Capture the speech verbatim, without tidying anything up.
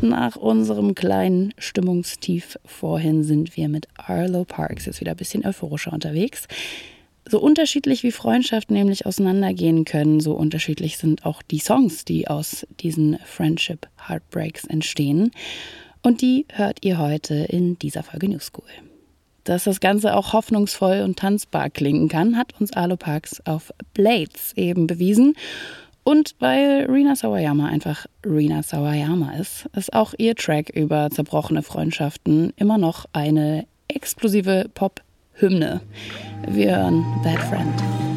nach unserem kleinen Stimmungstief vorhin sind wir mit Arlo Parks jetzt wieder ein bisschen euphorischer unterwegs. So unterschiedlich wie Freundschaften nämlich auseinandergehen können, so unterschiedlich sind auch die Songs, die aus diesen Friendship Heartbreaks entstehen. Und die hört ihr heute in dieser Folge New School. Dass das Ganze auch hoffnungsvoll und tanzbar klingen kann, hat uns Arlo Parks auf Blades eben bewiesen. Und weil Rina Sawayama einfach Rina Sawayama ist, ist auch ihr Track über zerbrochene Freundschaften immer noch eine explosive Pop-Hymne. Wir hören Bad Friend.